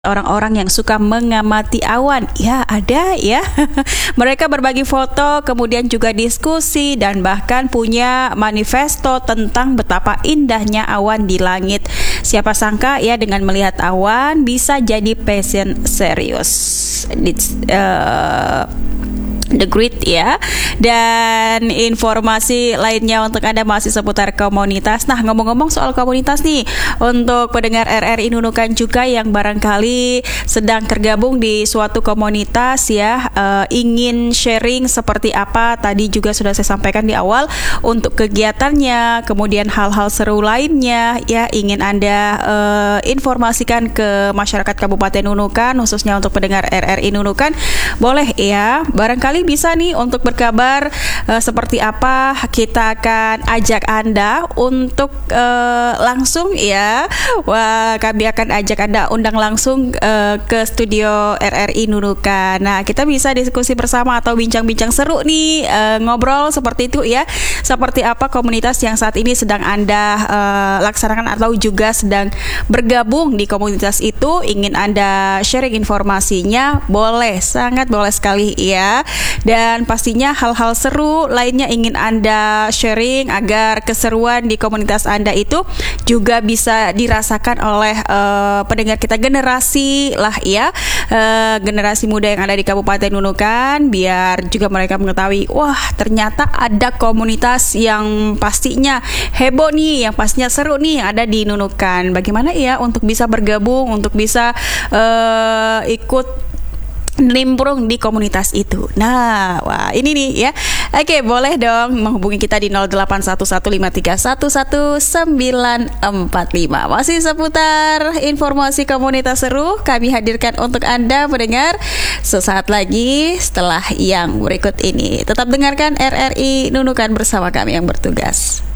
orang-orang yang suka mengamati awan. Ya, ada ya. Mereka berbagi foto, kemudian juga diskusi dan bahkan punya manifesto tentang betapa indahnya awan di langit. Siapa sangka ya dengan melihat awan bisa jadi passion serius. The Grid ya. Dan informasi lainnya untuk Anda masih seputar komunitas. Nah, ngomong-ngomong soal komunitas nih, untuk pendengar RRI Nunukan juga yang barangkali sedang tergabung di suatu komunitas ya, ingin sharing seperti apa, tadi juga sudah saya sampaikan di awal untuk kegiatannya, kemudian hal-hal seru lainnya ya, ingin Anda informasikan ke masyarakat Kabupaten Nunukan, khususnya untuk pendengar RRI Nunukan, boleh ya, barangkali bisa nih untuk berkabar seperti apa. Kita akan ajak Anda untuk langsung ya. Wah, kami akan ajak Anda undang langsung ke studio RRI Nunukan. Nah, kita bisa diskusi bersama atau bincang-bincang seru nih, ngobrol seperti itu ya. Seperti apa komunitas yang saat ini sedang Anda laksanakan atau juga sedang bergabung di komunitas itu, ingin Anda sharing informasinya, boleh, sangat boleh sekali ya. Dan pastinya hal-hal seru lainnya ingin Anda sharing agar keseruan di komunitas Anda itu juga bisa dirasakan oleh pendengar kita generasi lah ya, generasi muda yang ada di Kabupaten Nunukan, biar juga mereka mengetahui, wah ternyata ada komunitas yang pastinya heboh nih, yang pastinya seru nih yang ada di Nunukan. Bagaimana ya untuk bisa bergabung, untuk bisa ikut nimbrung di komunitas itu. Nah, wah ini nih ya. Oke, boleh dong menghubungi kita di 081153111945. Masih seputar informasi komunitas seru kami hadirkan untuk Anda pendengar sesaat lagi setelah yang berikut ini. Tetap dengarkan RRI Nunukan bersama kami yang bertugas.